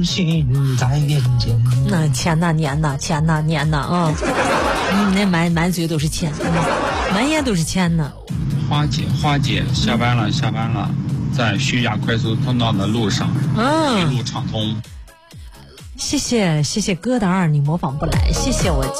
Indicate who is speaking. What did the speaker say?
Speaker 1: 心在眼前。
Speaker 2: 那钱呐年呐钱呐年呐啊！那满嘴都是钱，满眼都是钱呢。
Speaker 3: 花姐，下班了，在徐家快速通道的路上，一路畅通。
Speaker 2: 谢谢疙瘩儿，你模仿不来，谢谢我